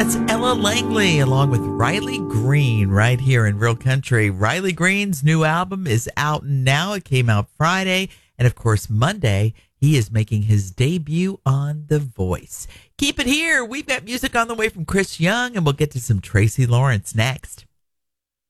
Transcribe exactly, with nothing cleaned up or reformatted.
That's Ella Langley along with Riley Green right here in Real Country. Riley Green's new album is out now. It came out Friday. And of course, Monday, he is making his debut on The Voice. Keep it here. We've got music on the way from Chris Young, and we'll get to some Tracy Lawrence next.